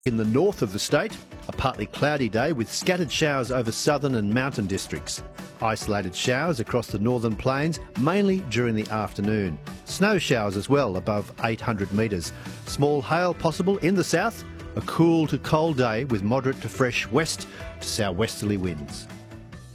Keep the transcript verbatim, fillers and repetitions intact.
In the north of the state, a partly cloudy day with scattered showers over southern and mountain districts. Isolated showers across the northern plains, mainly during the afternoon. Snow showers as well, above eight hundred metres. Small hail possible in the south. A cool to cold day with moderate to fresh west to southwesterly winds.